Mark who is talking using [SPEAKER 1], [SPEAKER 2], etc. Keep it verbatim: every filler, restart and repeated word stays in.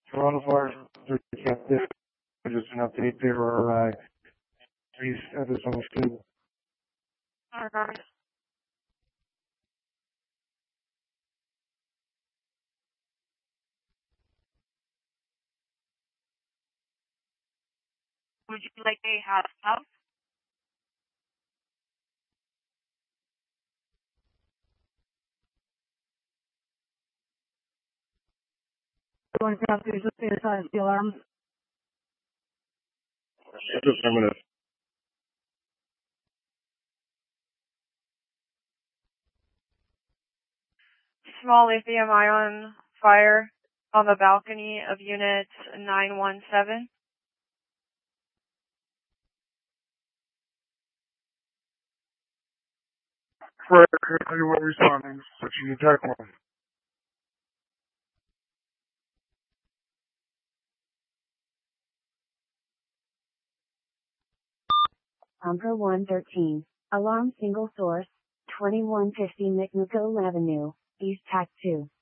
[SPEAKER 1] Coronavirus detected. Just an update there, or uh, please have this on the screen.
[SPEAKER 2] Alright. Would you like a hot tub? Going to have to sanitize the alarms.
[SPEAKER 1] It's affirmative.
[SPEAKER 2] Small lithium ion fire on the balcony of unit nine one seven.
[SPEAKER 1] Fred, currently we're responding. Switching to attack one.
[SPEAKER 3] Umbra one thirteen. Alarm single source, twenty-one fifty McNichol Avenue, East Tac two.